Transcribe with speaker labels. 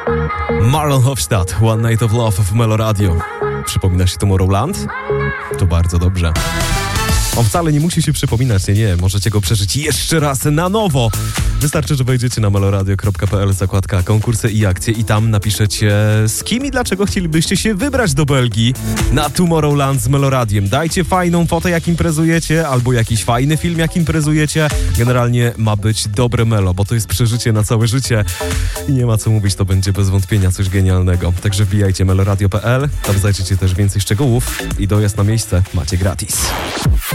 Speaker 1: Marlon Hofstadt, One Night of Love w Melo Radio. Przypomina się Tomorrowland? To bardzo dobrze. On wcale nie musi się przypominać, nie, możecie go przeżyć jeszcze raz na nowo. Wystarczy, że wejdziecie na meloradio.pl, zakładka konkursy i akcje i tam napiszecie, z kim i dlaczego chcielibyście się wybrać do Belgii na Tomorrowland z Meloradiem. Dajcie fajną fotę, jak imprezujecie, albo jakiś fajny film, jak imprezujecie. Generalnie ma być dobre melo, bo to jest przeżycie na całe życie i nie ma co mówić, to będzie bez wątpienia coś genialnego. Także wbijajcie meloradio.pl, tam znajdziecie też więcej szczegółów i dojazd na miejsce macie gratis.